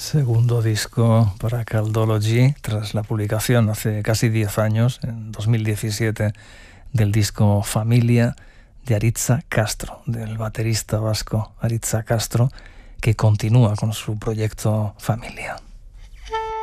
Segundo disco para Caldology, tras la publicación hace casi 10 años, en 2017, del disco Familia de Aritza Castro, del baterista vasco Aritza Castro, que continúa con su proyecto Familia.